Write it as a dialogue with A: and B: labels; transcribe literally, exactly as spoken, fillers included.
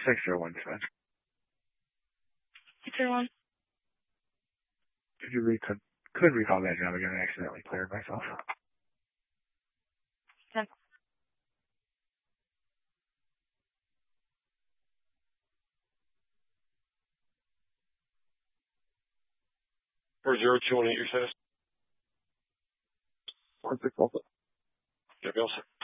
A: six zero one seven.
B: six zero one.
A: Could you re- could, could recall that job again? I accidentally cleared myself.
B: ten.
C: For zero two one eight, your status?
A: One six one.
C: Yeah, Bill, sir.